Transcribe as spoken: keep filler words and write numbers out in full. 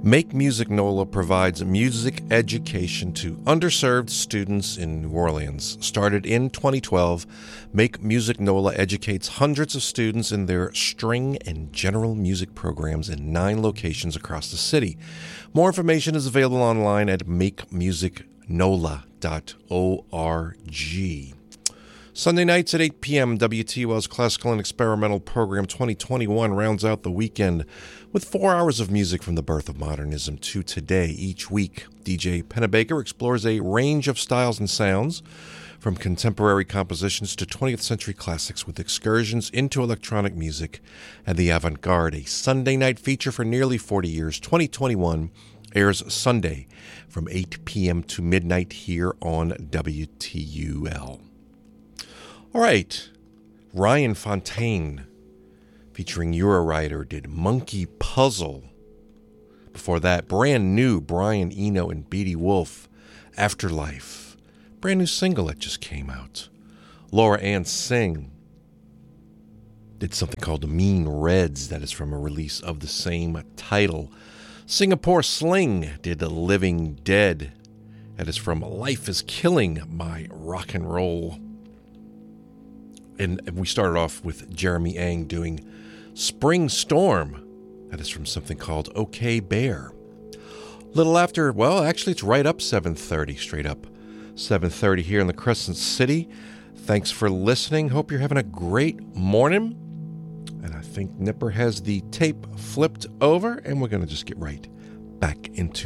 Make Music NOLA provides music education to underserved students in New Orleans. Started in twenty twelve, Make Music NOLA educates hundreds of students in their string and general music programs in nine locations across the city. More information is available online at make music nola dot org. Sunday nights at eight p.m., W T U L's Classical and Experimental Program twenty twenty-one rounds out the weekend with four hours of music from the birth of modernism to today. Each week, D J Pennebaker explores a range of styles and sounds, from contemporary compositions to twentieth century classics, with excursions into electronic music and the avant-garde. A Sunday night feature for nearly forty years, twenty twenty-one airs Sunday from eight p.m. to midnight here on W T U L. All right, Ryan Fontaine, featuring Eurorider, did Monkey Puzzle. Before that, brand new, Brian Eno and Beatty Wolf, Afterlife. Brand new single that just came out. Laura Ann Singh did something called Mean Reds, that is from a release of the same title. Singapore Sling did The Living Dead, that is from Life is Killing by Rock and Roll. And we started off with Jeremy Ang doing Spring Storm. That is from something called OK Bear. Little after, well, actually it's right up seven thirty, straight up seven thirty here in the Crescent City. Thanks for listening. Hope you're having a great morning. And I think Nipper has the tape flipped over, and we're going to just get right back into